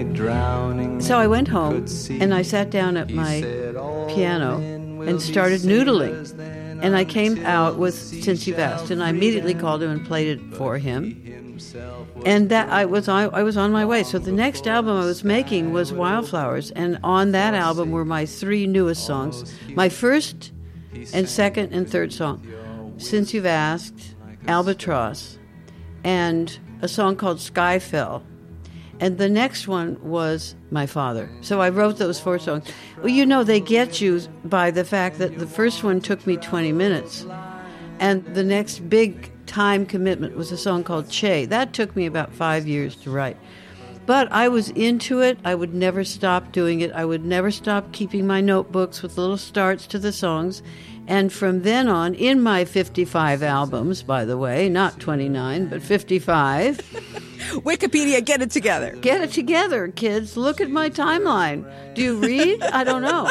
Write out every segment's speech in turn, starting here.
So I went home and I sat down at my piano and started noodling. And I came out with Since You've Asked, and I immediately called him and played it for him. And that I was on my way. So the next album I was making was Wildflowers, and on that album were my three newest songs. My first and second and third song, Since You've Asked, Albatross, and a song called Sky Fell. And the next one was My Father. So I wrote those four songs. Well, you know, they get you by the fact that the first one took me 20 minutes. And the next big time commitment was a song called Che. That took me about 5 years to write. But I was into it. I would never stop doing it. I would never stop keeping my notebooks with little starts to the songs. And from then on, in my 55 albums, by the way, not 29, but 55. Wikipedia, get it together. Get it together, kids. Look at my timeline. Do you read? I don't know.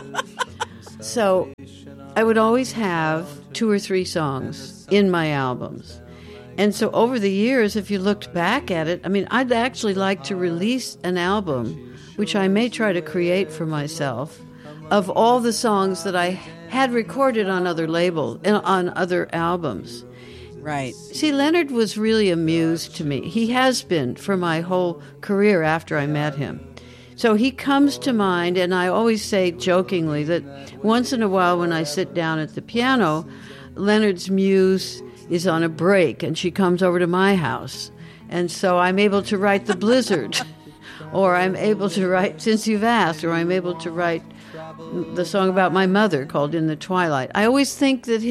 So I would always have 2 or 3 songs in my albums. And so over the years, if you looked back at it, I mean, I'd actually like to release an album, which I may try to create for myself, of all the songs that I had recorded on other labels and on other albums. Right. See, Leonard was really a muse to me. He has been for my whole career after I met him. So he comes to mind, and I always say jokingly that once in a while when I sit down at the piano, Leonard's muse is on a break, and she comes over to my house. And so I'm able to write The Blizzard, or I'm able to write Since You've Asked, or I'm able to write the song about my mother called In the Twilight. I always think that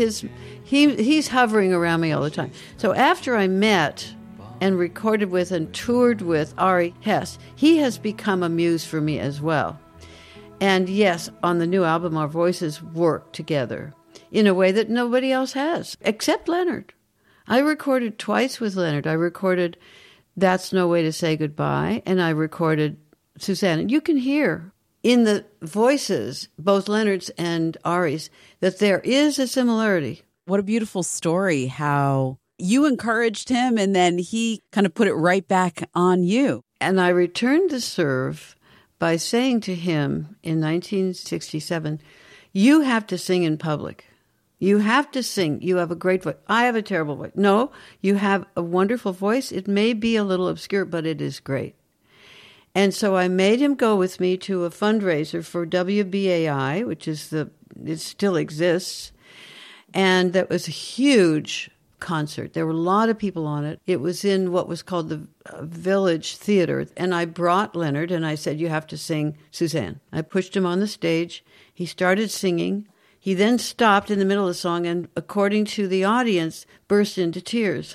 he's hovering around me all the time. So after I met and recorded with and toured with Ari Hess, he has become a muse for me as well. And yes, on the new album, our voices work together in a way that nobody else has, except Leonard. I recorded twice with Leonard. I recorded That's No Way to Say Goodbye, and I recorded Suzanne. And you can hear in the voices, both Leonard's and Ari's, that there is a similarity. What a beautiful story, how you encouraged him and then he kind of put it right back on you. And I returned the serve by saying to him in 1967, you have to sing in public. You have to sing. You have a great voice. I have a terrible voice. No, you have a wonderful voice. It may be a little obscure, but it is great. And so I made him go with me to a fundraiser for WBAI, which is it still exists. And that was a huge concert. There were a lot of people on it. It was in what was called the Village Theater. And I brought Leonard and I said, you have to sing Suzanne. I pushed him on the stage. He started singing. He then stopped in the middle of the song and, according to the audience, burst into tears.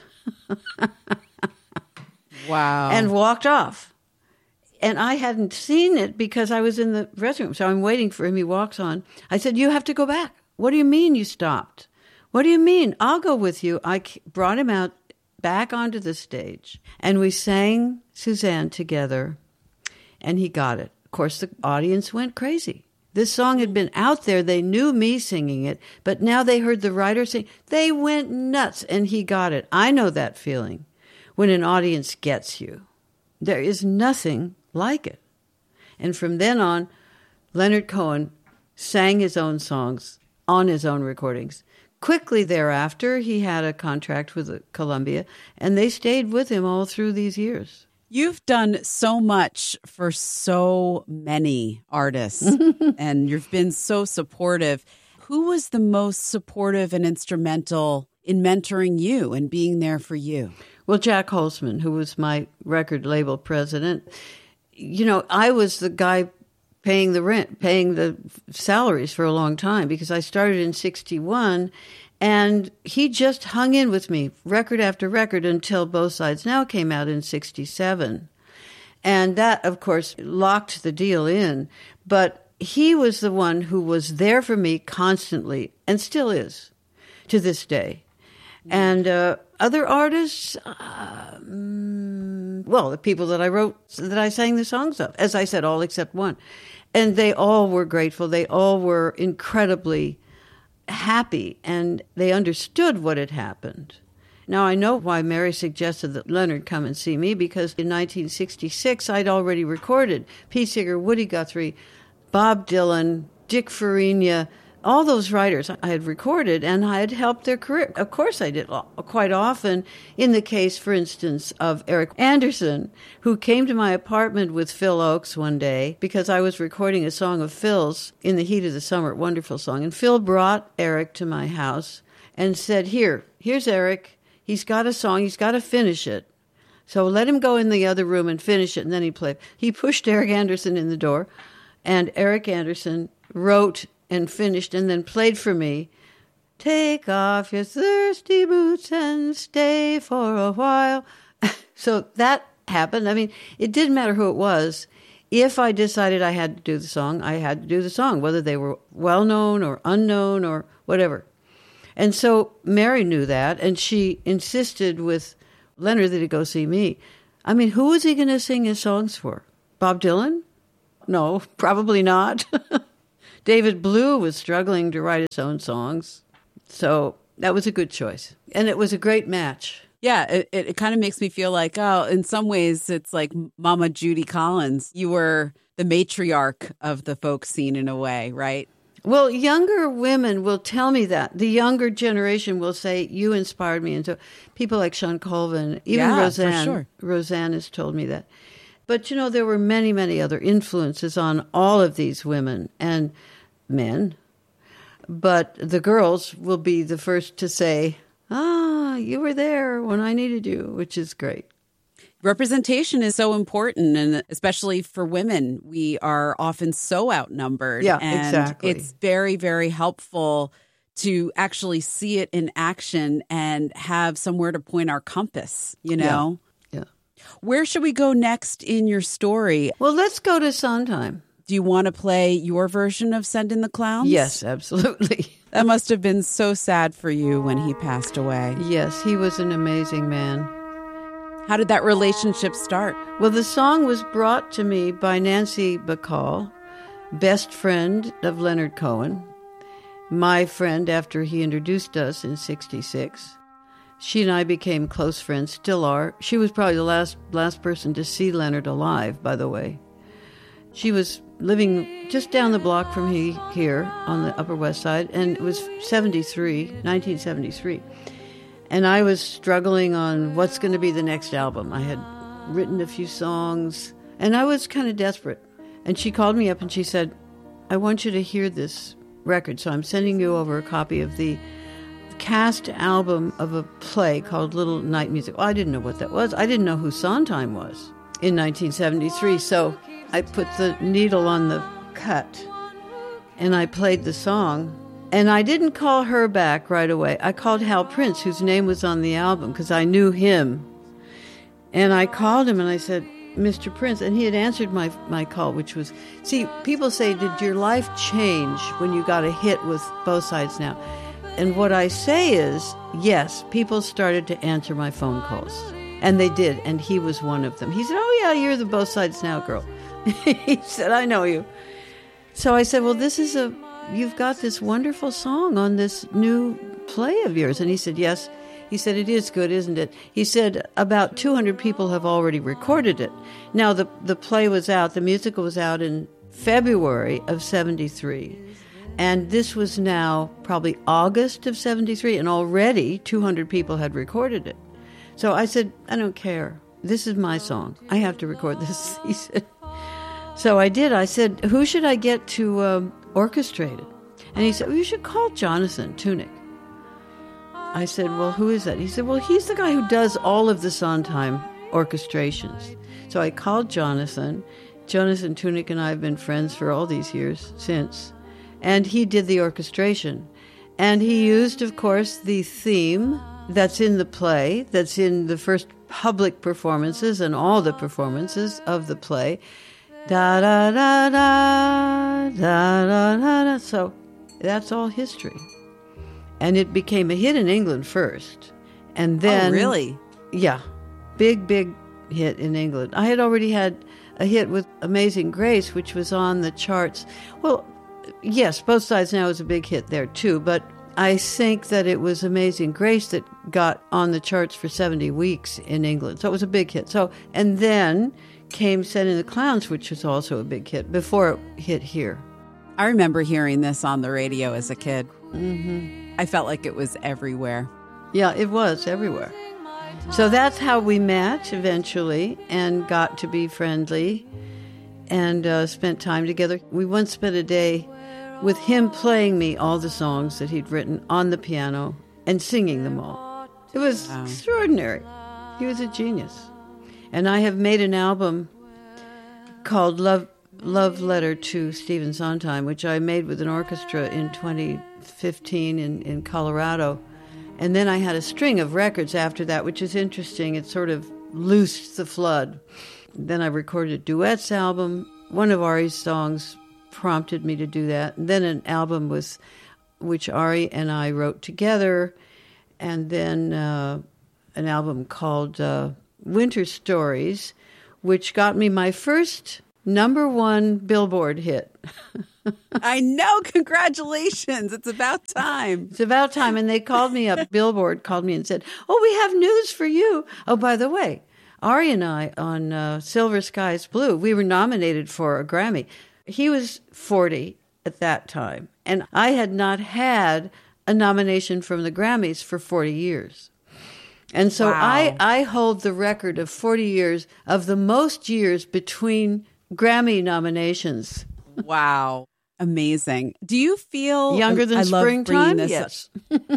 Wow. And walked off. And I hadn't seen it because I was in the restroom. So I'm waiting for him. He walks on. I said, you have to go back. What do you mean you stopped? What do you mean? I'll go with you. I brought him out back onto the stage. And we sang Suzanne together. And he got it. Of course, the audience went crazy. This song had been out there. They knew me singing it. But now they heard the writer sing. They went nuts. And he got it. I know that feeling when an audience gets you. There is nothing like it. And from then on, Leonard Cohen sang his own songs on his own recordings. Quickly thereafter, he had a contract with Columbia, and they stayed with him all through these years. You've done so much for so many artists, and you've been so supportive. Who was the most supportive and instrumental in mentoring you and being there for you? Well, Jack Holzman, who was my record label president. You know, I was the guy paying the rent, paying the salaries for a long time because I started in 1961, and he just hung in with me record after record until Both Sides Now came out in 1967. And that, of course, locked the deal in. But he was the one who was there for me constantly and still is to this day. And other artists, well, the people that I wrote, that I sang the songs of, as I said, all except one. And they all were grateful. They all were incredibly happy, and they understood what had happened. Now, I know why Mary suggested that Leonard come and see me, because in 1966, I'd already recorded Pete Seeger, Woody Guthrie, Bob Dylan, Dick Farina, all those writers I had recorded, and I had helped their career. Of course I did, quite often, in the case, for instance, of Eric Anderson, who came to my apartment with Phil Oakes one day because I was recording a song of Phil's, In the Heat of the Summer, wonderful song. And Phil brought Eric to my house and said, here's Eric. He's got a song. He's got to finish it. So let him go in the other room and finish it, and then he played. He pushed Eric Anderson in the door, and Eric Anderson wrote and finished and then played for me, "Take off your thirsty boots and stay for a while." So that happened. I mean, it didn't matter who it was. If I decided I had to do the song, I had to do the song, whether they were well-known or unknown or whatever. And so Mary knew that, and she insisted with Leonard that he go see me. I mean, who was he going to sing his songs for? Bob Dylan? No, probably not. David Blue was struggling to write his own songs. So that was a good choice. And it was a great match. Yeah, it kind of makes me feel like, oh, in some ways, it's like Mama Judy Collins. You were the matriarch of the folk scene in a way, right? Well, younger women will tell me that. The younger generation will say, you inspired me. And so people like Sean Colvin, even Roseanne. For sure. Roseanne has told me that. But, you know, there were many, many other influences on all of these women and men. But the girls will be the first to say, you were there when I needed you, which is great. Representation is so important, and especially for women, we are often so outnumbered. Yeah, and exactly. It's very, very helpful to actually see it in action and have somewhere to point our compass, you know? Yeah. Where should we go next in your story? Well, let's go to Sondheim. Do you want to play your version of Send in the Clowns? Yes, absolutely. That must have been so sad for you when he passed away. Yes, he was an amazing man. How did that relationship start? Well, the song was brought to me by Nancy Bacall, best friend of Leonard Cohen, my friend after he introduced us in 1966. She and I became close friends, still are. She was probably the last person to see Leonard alive, by the way. She was living just down the block from here on the Upper West Side, and it was 1973. And I was struggling on what's going to be the next album. I had written a few songs, and I was kind of desperate. And she called me up and she said, I want you to hear this record, so I'm sending you over a copy of the cast album of a play called Little Night Music. Well, I didn't know what that was. I didn't know who Sondheim was in 1973, so I put the needle on the cut, and I played the song. And I didn't call her back right away. I called Hal Prince, whose name was on the album, because I knew him. And I called him and I said, Mr. Prince, and he had answered my call, which was, see, people say, did your life change when you got a hit with Both Sides Now? And what I say is, yes, people started to answer my phone calls. And they did, and he was one of them. He said, oh, yeah, you're the Both Sides Now girl. He said, I know you. So I said, well, you've got this wonderful song on this new play of yours. And he said, yes. He said, it is good, isn't it? He said, about 200 people have already recorded it. Now, the play was out, the musical was out in February of 1973. And this was now probably August of 1973, and already 200 people had recorded it. So I said, I don't care. This is my song. I have to record this. He said. So I did. I said, who should I get to orchestrate it? And he said, well, you should call Jonathan Tunick. I said, well, who is that? He said, well, he's the guy who does all of the Sondheim orchestrations. So I called Jonathan. Jonathan Tunick and I have been friends for all these years since. And he did the orchestration. And he used, of course, the theme that's in the play, that's in the first public performances and all the performances of the play. Da da da da da da da da. So that's all history. And it became a hit in England first. And then really? Yeah. Big hit in England. I had already had a hit with Amazing Grace, which was on the charts. Well, yes, Both Sides Now is a big hit there too, but I think that it was Amazing Grace that got on the charts for 70 weeks in England. So it was a big hit. And then came Sending the Clowns, which was also a big hit before it hit here. I remember hearing this on the radio as a kid. I felt like it was everywhere. Yeah, it was everywhere. So that's how we met eventually and got to be friendly and spent time together. We once spent a day with him playing me all the songs that he'd written on the piano and singing them all. It was extraordinary. He was a genius. And I have made an album called Love Letter to Stephen Sondheim, which I made with an orchestra in 2015 in Colorado. And then I had a string of records after that, which is interesting. It sort of loosed the flood. Then I recorded a duets album. One of Ari's songs prompted me to do that. And then an album which Ari and I wrote together. And then an album called Winter Stories, which got me my first #1 Billboard hit. I know. Congratulations. It's about time. It's about time. And they called me up. Billboard called me and said, "Oh, we have news for you. Oh, by the way, Ari and I on Silver Skies Blue, we were nominated for a Grammy." He was 40 at that time, and I had not had a nomination from the Grammys for 40 years. And so Wow. I hold the record of 40 years of the most years between Grammy nominations. Wow. Amazing. Do you feel Younger than I love bringing springtime? this Yes.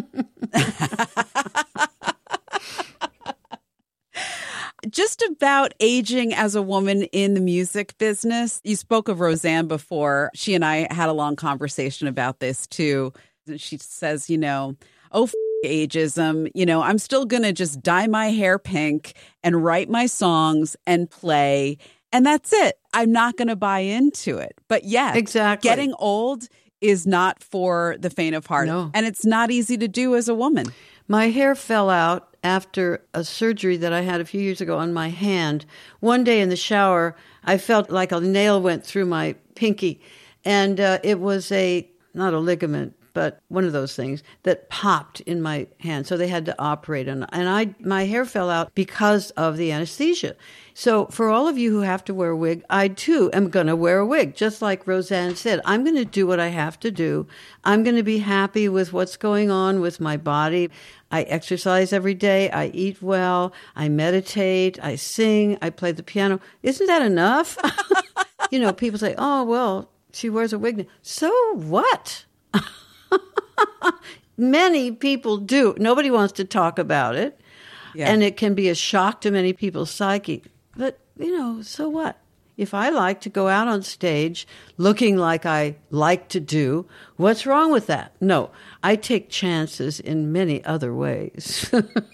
Just about aging as a woman in the music business. You spoke of Roseanne before. She and I had a long conversation about this too. She says, ageism, I'm still going to just dye my hair pink and write my songs and play. And that's it. I'm not going to buy into it. But yeah, Exactly. getting old is not for the faint of heart. No. And it's not easy to do as a woman. My hair fell out after a surgery that I had a few years ago on my hand. One day in the shower, I felt like a nail went through my pinky. And it was not a ligament, but one of those things that popped in my hand. So they had to operate on it. And my hair fell out because of the anesthesia. So for all of you who have to wear a wig, I too am going to wear a wig. Just like Roseanne said, I'm going to do what I have to do. I'm going to be happy with what's going on with my body. I exercise every day. I eat well. I meditate. I sing. I play the piano. Isn't that enough? People say, "Oh, well, she wears a wig now." So what? Many people do. Nobody wants to talk about it. Yeah. And it can be a shock to many people's psyche. But, so what? If I like to go out on stage looking like I like to do, what's wrong with that? No, I take chances in many other ways.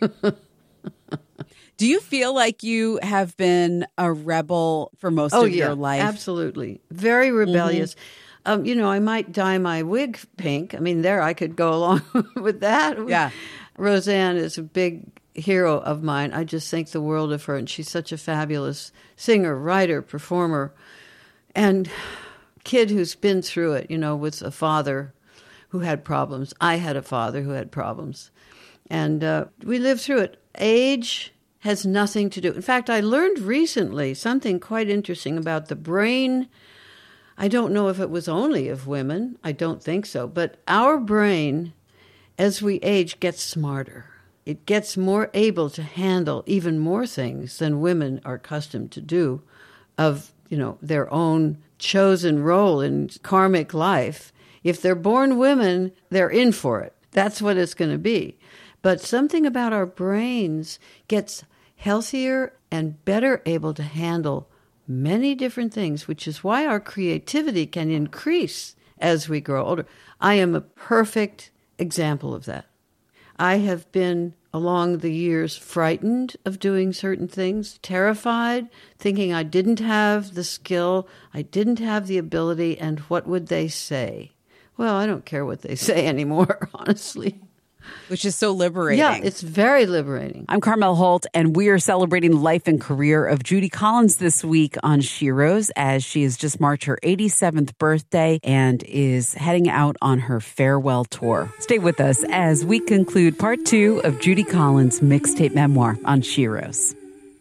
Do you feel like you have been a rebel for most of your life? Absolutely. Very rebellious. Mm-hmm. I might dye my wig pink. I mean, there I could go along with that. Yeah. Roseanne is a big hero of mine. I just think the world of her, and she's such a fabulous singer, writer, performer, and kid who's been through it, with a father who had problems. I had a father who had problems, and we lived through it. Age has nothing to do. In fact, I learned recently something quite interesting about the brain. I don't know if it was only of women. I don't think so. But our brain, as we age, gets smarter. It gets more able to handle even more things than women are accustomed to do of, their own chosen role in karmic life. If they're born women, they're in for it. That's what it's going to be. But something about our brains gets healthier and better able to handle many different things, which is why our creativity can increase as we grow older. I am a perfect example of that. I have been, along the years, frightened of doing certain things, terrified, thinking I didn't have the skill, I didn't have the ability, and what would they say? Well, I don't care what they say anymore, honestly. Which is so liberating. Yeah, it's very liberating. I'm Carmel Holt, and we are celebrating the life and career of Judy Collins this week on Sheroes, as she has just marked her 87th birthday and is heading out on her farewell tour. Stay with us as we conclude part 2 of Judy Collins' mixtape memoir on Sheroes.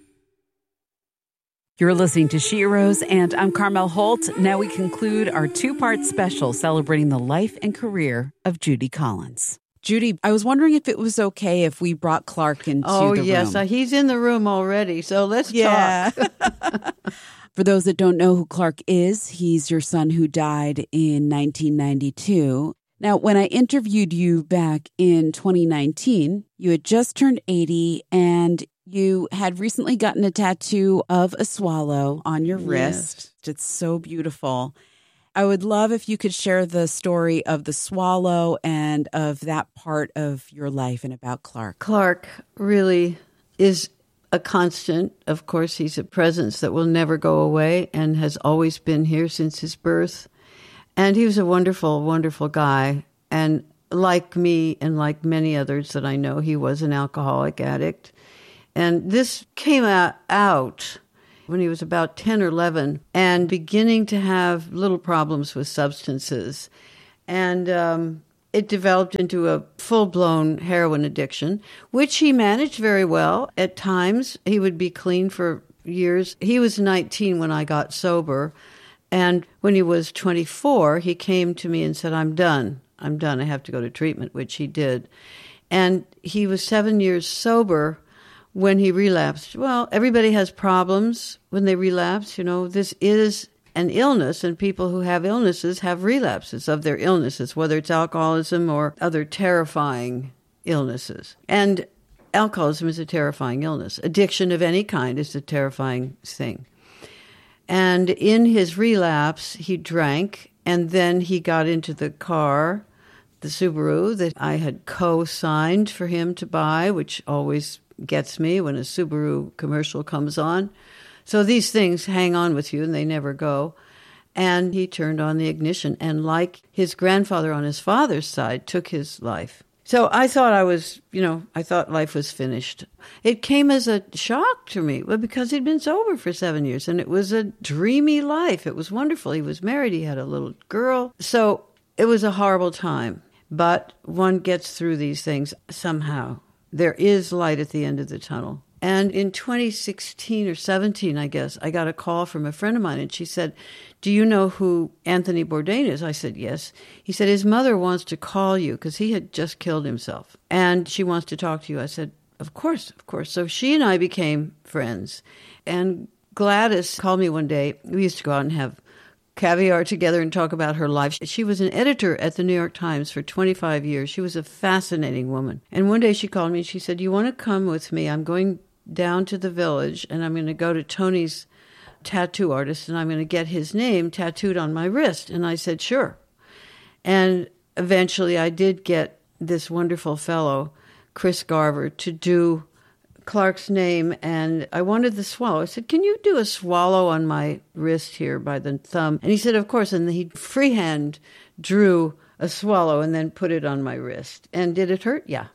You're listening to Sheroes, and I'm Carmel Holt. Now we conclude our 2-part special celebrating the life and career of Judy Collins. Judy, I was wondering if it was okay if we brought Clark into the room. Oh, yes. He's in the room already, so let's talk. For those that don't know who Clark is, he's your son who died in 1992. Now, when I interviewed you back in 2019, you had just turned 80 and you had recently gotten a tattoo of a swallow on your wrist. It's so beautiful. I would love if you could share the story of the swallow and of that part of your life and about Clark. Clark really is a constant. Of course, he's a presence that will never go away and has always been here since his birth. And he was a wonderful, wonderful guy. And like me and like many others that I know, he was an alcoholic addict. And this came out when he was about 10 or 11 and beginning to have little problems with substances. And it developed into a full-blown heroin addiction, which he managed very well. At times, he would be clean for years. He was 19 when I got sober. And when he was 24, he came to me and said, I'm done. I have to go to treatment, which he did. And he was 7 years sober when he relapsed. Well, everybody has problems when they relapse. You know, this is an illness, and people who have illnesses have relapses of their illnesses, whether it's alcoholism or other terrifying illnesses. And alcoholism is a terrifying illness. Addiction of any kind is a terrifying thing. And in his relapse, he drank, and then he got into the car, the Subaru that I had co-signed for him to buy, which always gets me when a Subaru commercial comes on. So these things hang on with you and they never go. And he turned on the ignition and, like his grandfather on his father's side, took his life. So I thought I thought life was finished. It came as a shock to me because he'd been sober for 7 years and it was a dreamy life. It was wonderful. He was married. He had a little girl. So it was a horrible time, but one gets through these things somehow. There is light at the end of the tunnel. And in 2016 or 17, I guess, I got a call from a friend of mine, and she said, do you know who Anthony Bourdain is? I said, yes. He said, his mother wants to call you because he had just killed himself, and she wants to talk to you. I said, of course, of course. So she and I became friends. And Gladys called me one day. We used to go out and have caviar together and talk about her life. She was an editor at the New York Times for 25 years. She was a fascinating woman. And one day she called me and she said, you want to come with me? I'm going down to the village and I'm going to go to Tony's tattoo artist and I'm going to get his name tattooed on my wrist. And I said, sure. And eventually I did get this wonderful fellow, Chris Garver, to do Clark's name, and I wanted the swallow. I said, can you do a swallow on my wrist here by the thumb? And he said, of course. And he freehand drew a swallow and then put it on my wrist. And did it hurt? Yeah,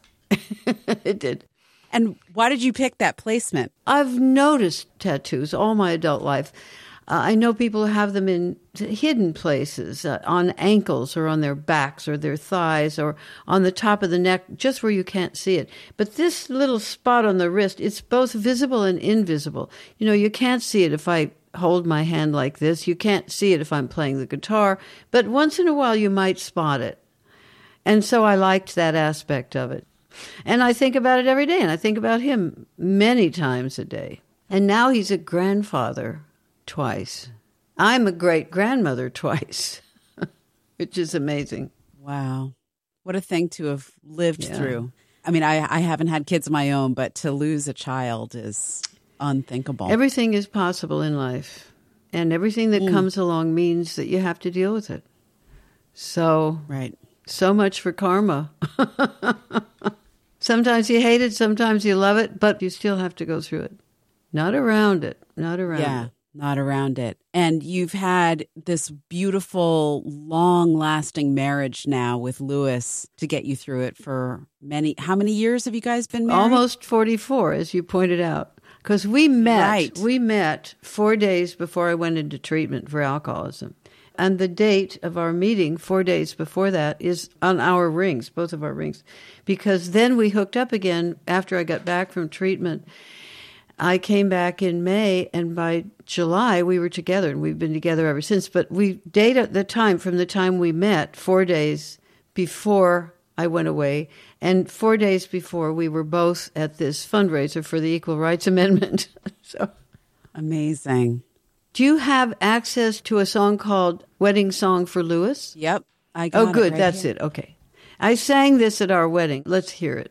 it did. And why did you pick that placement? I've noticed tattoos all my adult life. I know people who have them in hidden places, on ankles or on their backs or their thighs or on the top of the neck, just where you can't see it. But this little spot on the wrist, it's both visible and invisible. You know, you can't see it if I hold my hand like this. You can't see it if I'm playing the guitar. But once in a while, you might spot it. And so I liked that aspect of it. And I think about it every day, and I think about him many times a day. And now he's a grandfather twice. I'm a great-grandmother twice, which is amazing. Wow. What a thing to have lived through. I mean, I haven't had kids of my own, but to lose a child is unthinkable. Everything is possible in life, and everything that comes along means that you have to deal with it. So, right. So much for karma. Sometimes you hate it, sometimes you love it, but you still have to go through it. Not around it. Not around it. Not around it. And you've had this beautiful, long-lasting marriage now with Louis to get you through it for how many years have you guys been married? Almost 44, as you pointed out. Because we met 4 days before I went into treatment for alcoholism. And the date of our meeting, 4 days before that, is on our rings, both of our rings. Because then we hooked up again after I got back from treatment. I came back in May, and by July we were together, and we've been together ever since. But we dated at the time, from the time we met, 4 days before I went away, and 4 days before we were both at this fundraiser for the Equal Rights Amendment. So amazing. Do you have access to a song called Wedding Song for Louis? Yep. I got good. Right That's here. it. Okay. I sang this at our wedding. Let's hear it.